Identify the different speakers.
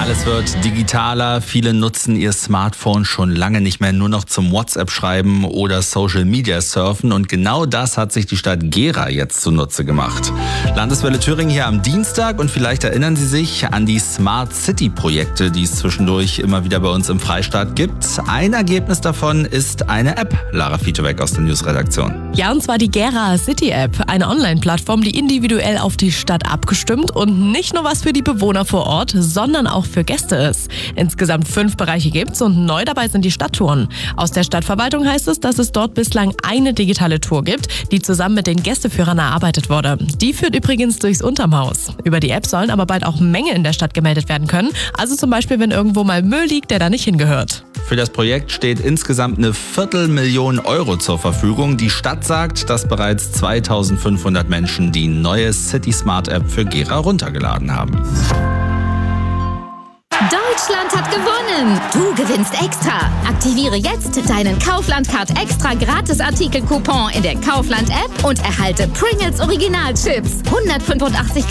Speaker 1: Alles wird digitaler. Viele nutzen ihr Smartphone schon lange nicht mehr nur noch zum WhatsApp-Schreiben oder Social-Media-Surfen. Und genau das hat sich die Stadt Gera jetzt zunutze gemacht. Landeswelle Thüringen hier am Dienstag. Und vielleicht erinnern Sie sich an die Smart City-Projekte, die es zwischendurch immer wieder bei uns im Freistaat gibt. Ein Ergebnis davon ist eine App. Lara Fietoweg aus der Newsredaktion.
Speaker 2: Ja, und zwar die Gera City App. Eine Online-Plattform, die individuell auf die Stadt abgestimmt und nicht nur was für die Bewohner vor Ort, sondern auch für Gäste ist. Insgesamt 5 Bereiche gibt's und neu dabei sind die Stadttouren. Aus der Stadtverwaltung heißt es, dass es dort bislang eine digitale Tour gibt, die zusammen mit den Gästeführern erarbeitet wurde. Die führt übrigens durchs Untermhaus. Über die App sollen aber bald auch Mängel in der Stadt gemeldet werden können. Also zum Beispiel, wenn irgendwo mal Müll liegt, der da nicht hingehört.
Speaker 1: Für das Projekt steht insgesamt eine 250.000 Euro zur Verfügung. Die Stadt sagt, dass bereits 2500 Menschen die neue City Smart App für Gera runtergeladen haben.
Speaker 3: Deutschland hat gewonnen! Du gewinnst extra! Aktiviere jetzt deinen Kaufland-Card extra Gratis-Artikel-Coupon in der Kaufland-App und erhalte Pringles Original-Chips. 185